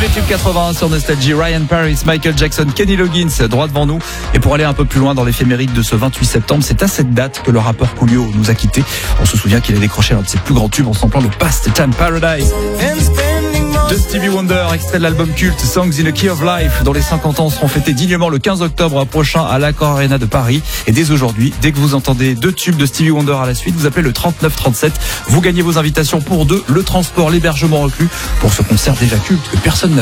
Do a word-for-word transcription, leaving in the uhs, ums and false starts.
les tubes quatre-vingts sur Nostalgie, Ryan Paris, Michael Jackson, Kenny Loggins, droit devant nous. Et pour aller un peu plus loin dans l'éphéméride de ce vingt-huit septembre, c'est à cette date que le rappeur Coolio nous a quittés. On se souvient qu'il a décroché l'un de ses plus grands tubes en samplant le Past Time Paradise de Stevie Wonder, extrait de l'album culte Songs in a Key of Life, dont les cinquante ans seront fêtés dignement le quinze octobre prochain à l'Accor Arena de Paris. Et dès aujourd'hui, dès que vous entendez deux tubes de Stevie Wonder à la suite, vous appelez le trente-neuf trente-sept. Vous gagnez vos invitations pour deux, le transport, l'hébergement inclus pour ce concert déjà culte que personne n'a